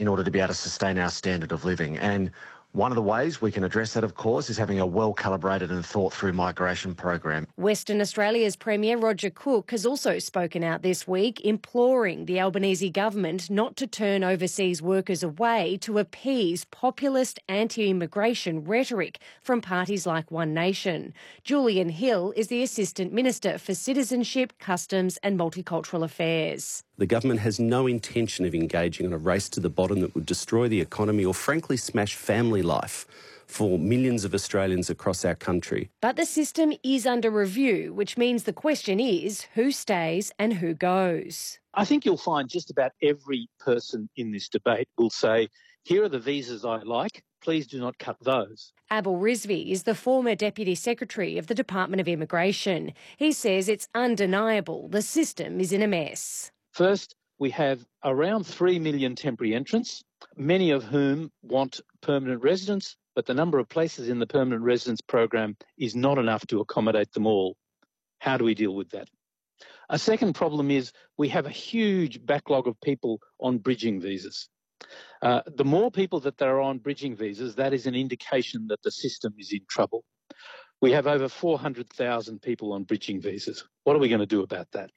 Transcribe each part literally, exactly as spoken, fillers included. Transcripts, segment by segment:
in order to be able to sustain our standard of living. And one of the ways we can address that, of course, is having a well-calibrated and thought-through migration program. Western Australia's Premier Roger Cook has also spoken out this week, imploring the Albanese government not to turn overseas workers away to appease populist anti-immigration rhetoric from parties like One Nation. Julian Hill is the Assistant Minister for Citizenship, Customs and Multicultural Affairs. The government has no intention of engaging in a race to the bottom that would destroy the economy or frankly smash family life for millions of Australians across our country. But the system is under review, which means the question is who stays and who goes. I think you'll find just about every person in this debate will say, here are the visas I like, please do not cut those. Abel Rizvi is the former Deputy Secretary of the Department of Immigration. He says it's undeniable the system is in a mess. First, we have around three million temporary entrants, many of whom want permanent residence, but the number of places in the permanent residence program is not enough to accommodate them all. How do we deal with that? A second problem is we have a huge backlog of people on bridging visas. Uh, the more people that there are on bridging visas, that is an indication that the system is in trouble. We have over four hundred thousand people on bridging visas. What are we going to do about that?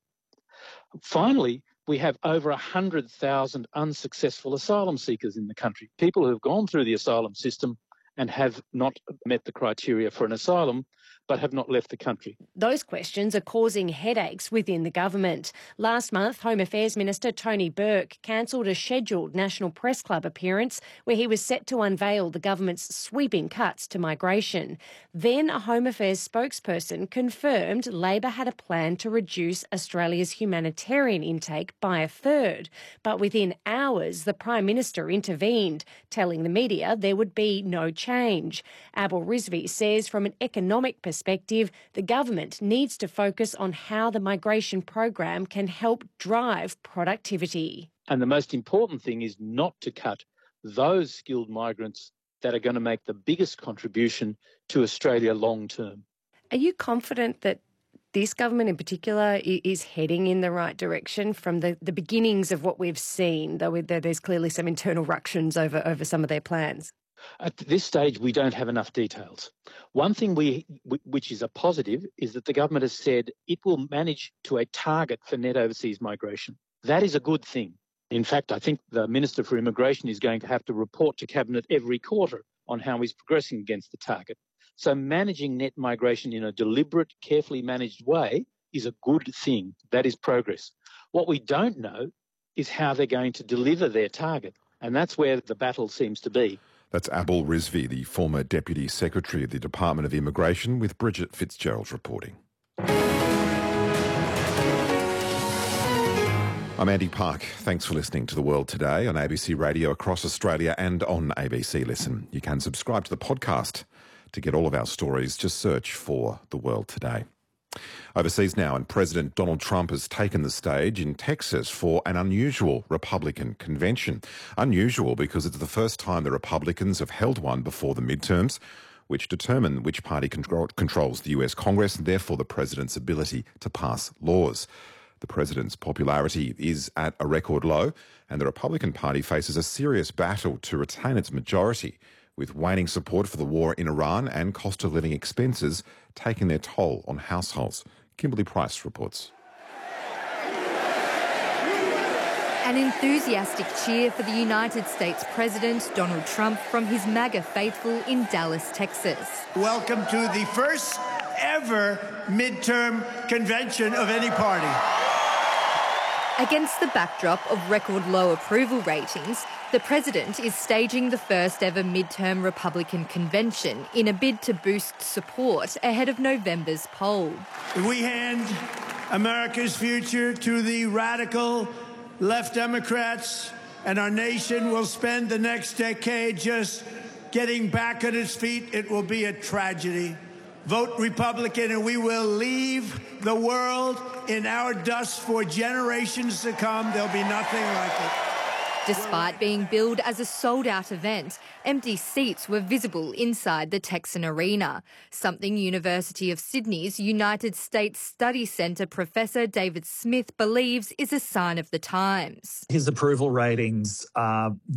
Finally, we have over one hundred thousand unsuccessful asylum seekers in the country, people who have gone through the asylum system and have not met the criteria for an asylum, but have not left the country. Those questions are causing headaches within the government. Last month, Home Affairs Minister Tony Burke cancelled a scheduled National Press Club appearance where he was set to unveil the government's sweeping cuts to migration. Then a Home Affairs spokesperson confirmed Labor had a plan to reduce Australia's humanitarian intake by a third. But within hours, the Prime Minister intervened, telling the media there would be no change. Abel Rizvi says from an economic perspective, perspective, the government needs to focus on how the migration program can help drive productivity. And the most important thing is not to cut those skilled migrants that are going to make the biggest contribution to Australia long term. Are you confident that this government in particular is heading in the right direction from the, the beginnings of what we've seen, though there's clearly some internal ructions over, over some of their plans? At this stage, we don't have enough details. One thing we, which is a positive, is that the government has said it will manage to a target for net overseas migration. That is a good thing. In fact, I think the Minister for Immigration is going to have to report to Cabinet every quarter on how he's progressing against the target. So managing net migration in a deliberate, carefully managed way is a good thing. That is progress. What we don't know is how they're going to deliver their target, and that's where the battle seems to be. That's Abel Rizvi, the former Deputy Secretary of the Department of Immigration, with Bridget Fitzgerald reporting. I'm Andy Park. Thanks for listening to The World Today on A B C Radio across Australia and on A B C Listen. You can subscribe to the podcast to get all of our stories. Just search for The World Today. Overseas now, and President Donald Trump has taken the stage in Texas for an unusual Republican convention. Unusual because it's the first time the Republicans have held one before the midterms, which determine which party control, controls the U S Congress and therefore the president's ability to pass laws. The president's popularity is at a record low, and the Republican Party faces a serious battle to retain its majority, with waning support for the war in Iran and cost of living expenses taking their toll on households. Kimberly Price reports. An enthusiastic cheer for the United States President Donald Trump from his MAGA faithful in Dallas, Texas. Welcome to the first ever midterm convention of any party. Against the backdrop of record low approval ratings, the president is staging the first ever midterm Republican convention in a bid to boost support ahead of November's poll. We hand America's future to the radical left Democrats, and our nation will spend the next decade just getting back on its feet. It will be a tragedy. Vote Republican and we will leave the world in our dust for generations to come. There'll be nothing like it. Despite being billed as a sold-out event, empty seats were visible inside the Texan Arena, something University of Sydney's United States Study Centre Professor David Smith believes is a sign of the times. His approval ratings are